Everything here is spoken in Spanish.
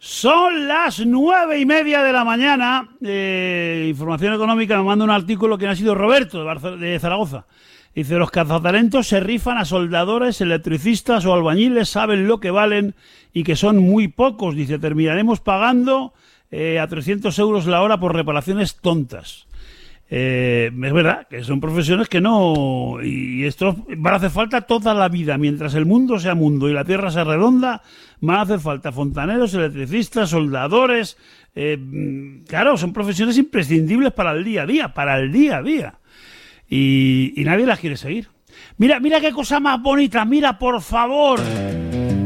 Son las 9:30 de la mañana. Información Económica me manda un artículo que ha sido Roberto de Zaragoza. Dice, los cazatalentos se rifan a soldadores, electricistas o albañiles, saben lo que valen y que son muy pocos. Dice, terminaremos pagando a 300 euros la hora por reparaciones tontas. Es verdad que son profesiones que no... Y esto van a hacer falta toda la vida. Mientras el mundo sea mundo y la tierra sea redonda, van a hacer falta fontaneros, electricistas, soldadores. Claro, son profesiones imprescindibles para el día a día. Y nadie las quiere seguir. Mira qué cosa más bonita. Mira, por favor.